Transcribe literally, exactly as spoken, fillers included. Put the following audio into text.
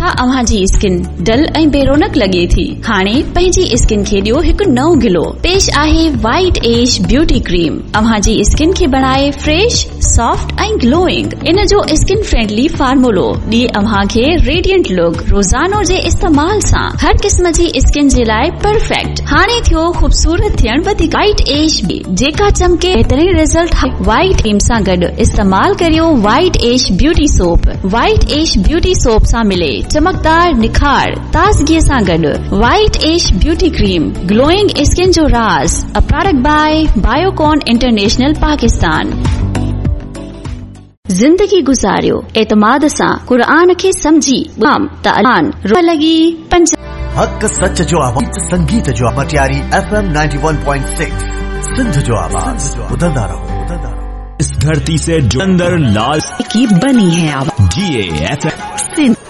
छा अव्हां जी skin dull ऐं बेरोनक लगे थी? हाणे पंहिंजी स्किन खे ॾियो हिकु नओं गिलो। पेश आहे वाइट एज ब्यूटी क्रीम। अव्हां जी स्किन खे बनाए फ्रेश, सॉफ्ट ऐं ग्लोइंग। इन जो स्किन फ्रेंडली फार्मूलो ॾिए अव्हां खे रेडियंट लुक। रोज़ानो जे इस्तेमाल सां हर किस्म जी स्किन जे लाइ परफेक्ट। हाणे थियो खूबसूरत थियण वधीक। वाइट एज जेका चमके बेहतरीन रिजल्ट वाइट क्रीम सां गॾु इस्तेमाल करियो white age beauty soap. White age beauty soap सां मिले चमकदार निखार ताज़गीअ सां गॾु। White age beauty cream glowing skin जो राज। A product by Biocon international Pakistan. जिंदगी गुज़ारियो एतमाद सां क़ुरान खे समझी ॿाम त अलान रो लगी पंज। हक़ सच जो आवाज़ संगीत जो Matiari F M ninety one point six Sindh जो आवाज़। ॿुधंदा रहो ॿुधंदा रहो। इस धरती से जो अंदर लाल की बनी है आवाज़। जी ए एफ एम सिंध।